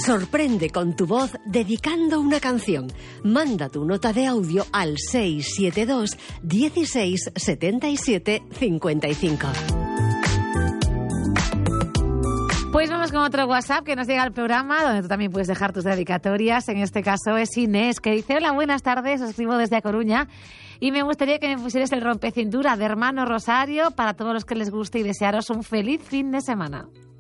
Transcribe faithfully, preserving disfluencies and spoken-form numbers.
Sorprende con tu voz dedicando una canción. Manda tu nota de audio al seis siete dos, dieciséis, setenta y siete, cincuenta y cinco. Pues vamos con otro WhatsApp que nos llega al programa, donde tú también puedes dejar tus dedicatorias. En este caso es Inés, que dice: hola, buenas tardes, os escribo desde A Coruña y me gustaría que me pusieras el rompecintura de Hermano Rosario para todos los que les guste y desearos un feliz fin de semana.